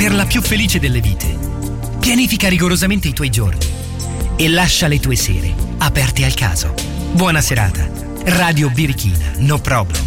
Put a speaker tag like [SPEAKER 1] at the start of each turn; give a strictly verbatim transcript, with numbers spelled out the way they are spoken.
[SPEAKER 1] per la più felice delle vite. Pianifica rigorosamente i tuoi giorni e lascia le tue sere aperte al caso. Buona serata. Radio Birichina, no problem.